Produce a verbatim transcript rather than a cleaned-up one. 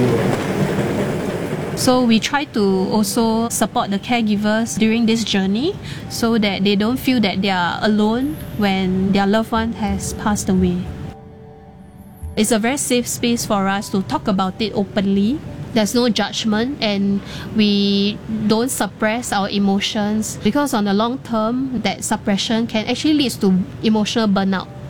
So we try to also support the caregivers during this journey so that they don't feel that they are alone when their loved one has passed away. It's a very safe space for us to talk about it openly. There's no judgment and we don't suppress our emotions, because on the long term, that suppression can actually lead to emotional burnout.